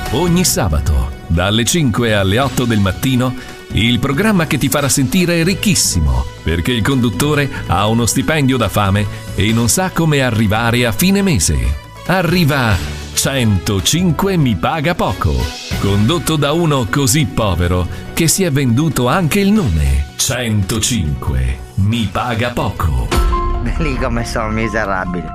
Ogni sabato, dalle 5 alle 8 del mattino, il programma che ti farà sentire ricchissimo, perché il conduttore ha uno stipendio da fame e non sa come arrivare a fine mese. Arriva 105 mi paga poco, condotto da uno così povero che si è venduto anche il nome. 105 mi paga poco. Lì come sono miserabile.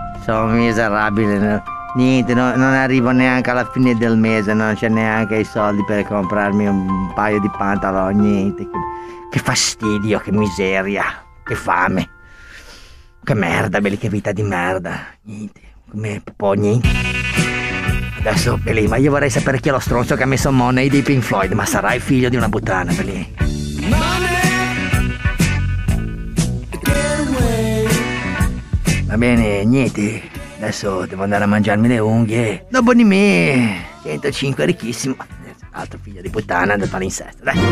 Niente, non arrivo neanche alla fine del mese, non c'è neanche i soldi per comprarmi un paio di pantaloni, niente. Che fastidio, che miseria, che fame, che merda, belli, che vita di merda, niente, come un po' niente. Adesso, belli, ma io vorrei sapere chi è lo stronzo che ha messo Money dei Pink Floyd, ma sarà il figlio di una puttana, belli. Va bene, niente. Adesso devo andare a mangiarmi le unghie. Dopo di me, 105 ricchissimo. Altro figlio di puttana del palinsesto, dai.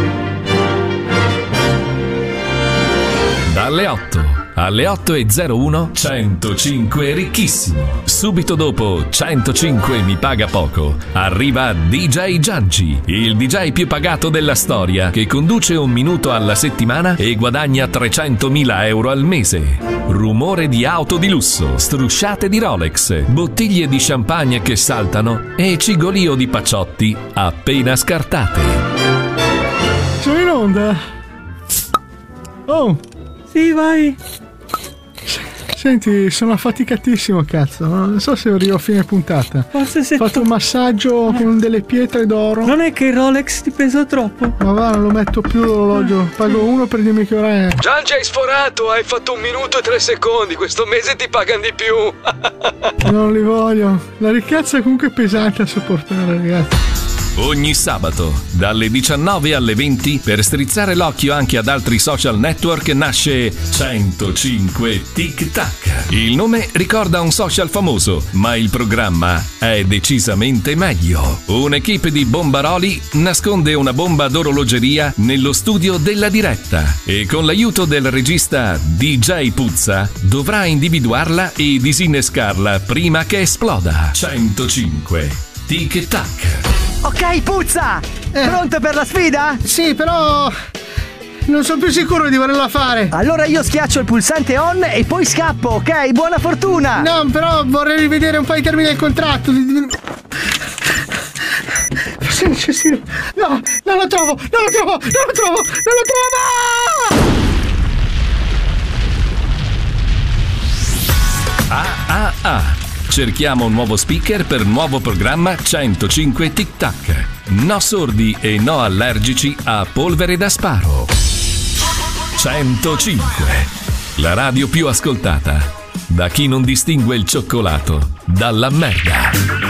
Dalle 8 alle 8:01 105 ricchissimo. Subito dopo 105 mi paga poco arriva DJ Gianci, il DJ più pagato della storia, che conduce 1 minuto alla settimana e guadagna 300.000 euro al mese. Rumore di auto di lusso, strusciate di Rolex, bottiglie di champagne che saltano e cigolio di pacciotti appena scartate. Sono in onda. Oh, sì, vai. Senti, sono affaticatissimo, cazzo. Non so se arrivo a fine puntata. Forse se ho fatto un massaggio con delle pietre d'oro. Non è che il Rolex ti pesa troppo? Ma va, non lo metto più l'orologio. Pago uno per dirmi che ora è. Gianci, hai sforato, hai fatto 1 minuto e 3 secondi. Questo mese ti pagano di più. Non li voglio. La ricchezza è comunque pesante a sopportare, ragazzi. Ogni sabato, dalle 19 alle 20, per strizzare l'occhio anche ad altri social network, nasce 105 Tic Tac. Il nome ricorda un social famoso, ma il programma è decisamente meglio. Un'equipe di bombaroli nasconde una bomba d'orologeria nello studio della diretta e con l'aiuto del regista DJ Puzza dovrà individuarla e disinnescarla prima che esploda. 105 Tic Tac. Ok, Puzza! Pronto per la sfida? Sì, però non sono più sicuro di volerla fare. Allora io schiaccio il pulsante on e poi scappo, ok? Buona fortuna! No, però vorrei rivedere un po' i termini del contratto. Forse il cestino. No, non lo trovo! Cerchiamo un nuovo speaker per nuovo programma 105 Tic Tac. No sordi e no allergici a polvere da sparo. 105. La radio più ascoltata da chi non distingue il cioccolato dalla merda.